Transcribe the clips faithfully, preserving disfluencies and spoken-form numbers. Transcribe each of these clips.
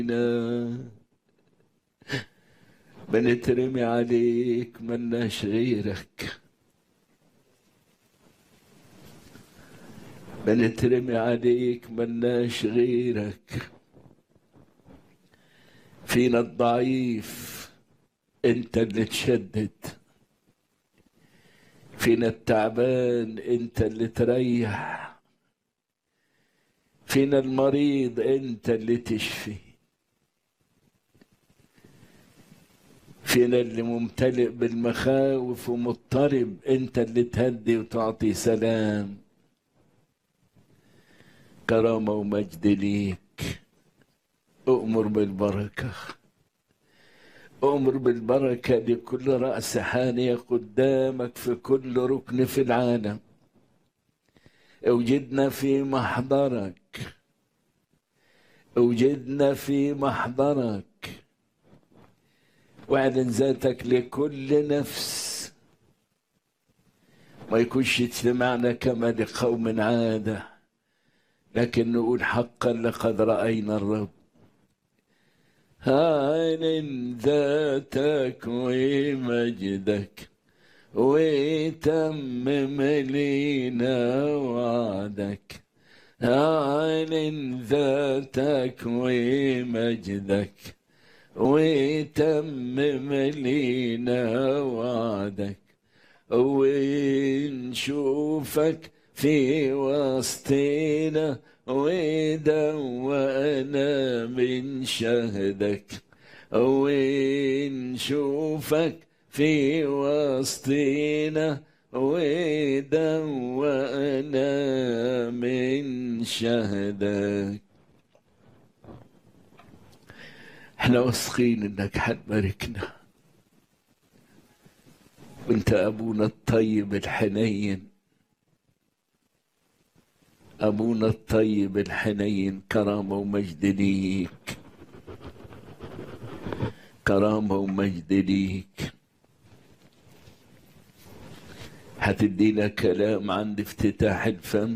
بنترمي عليك ملناش غيرك، بنترمي عليك ملناش غيرك. فينا الضعيف انت اللي تشدد، فينا التعبان انت اللي تريح، فينا المريض انت اللي تشفي، فينا اللي ممتلئ بالمخاوف ومضطرب انت اللي تهدي وتعطي سلام. كرامة ومجد ليك. أؤمر بالبركة، أؤمر بالبركة لكل رأس حانية قدامك في كل ركن في العالم. اوجدنا في محضرك، اوجدنا في محضرك، واعلن ذاتك لكل نفس. ما يكونش اجتماعنا كما لقوم عادة، لكن نقول حقا لقد رأينا الرب. أعلن ذاتك ومجدك وتمم لينا وعدك. أعلن ذاتك ومجدك وتمم لينا وعدك، ونشوفك في وسطنا ودوقنا من شهدك، ونشوفك في وسطنا ودوقنا من شهدك. احنا واثقين انك هتباركنا، وانت ابونا الطيب الحنين، ابونا الطيب الحنين. كرامة ومجد ليك، كرامة ومجد ليك. هتدينا كلام عند افتتاح الفم،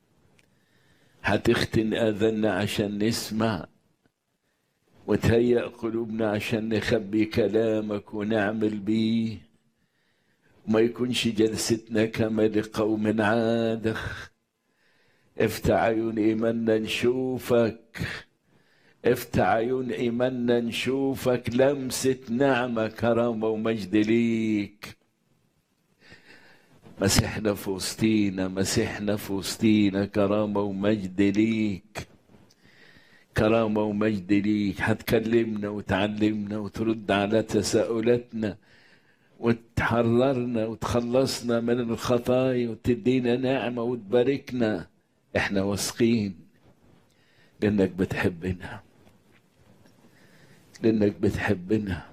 هتختن اذاننا عشان نسمع، وتهيأ قلوبنا عشان نخبي كلامك ونعمل بيه، وما يكونش جلستنا كما لقوم عادة. افتح عيون ايماننا نشوفك، افتح عيون ايماننا نشوفك. لمسة نعمة، كرامة ومجد ليك. مسيحنا في وسطينا، مسيحنا في وسطينا. كرامة ومجد ليك، كرامة ومجد ليك. هتكلمنا وتعلمنا وترد على تساؤلاتنا وتحررنا وتخلصنا من الخطايا وتدينا نعمة وتباركنا. احنا واثقين لانك بتحبنا، لانك بتحبنا.